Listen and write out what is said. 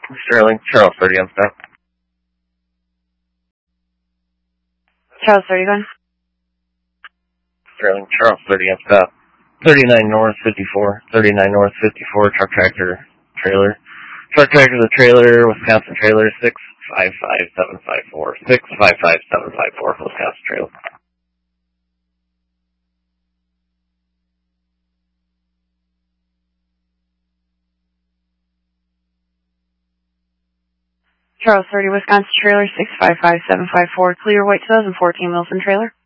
Sterling, Charles 30 on stop. Charles 30 going. Sterling, Charles 30 on stop. 39 North 54. 39 North 54, truck tractor trailer. Truck tractor to trailer, Wisconsin trailer, 655754. 655754, Wisconsin trailer. Charles 30, Wisconsin trailer, 655754, clear white 2014 Wilson trailer.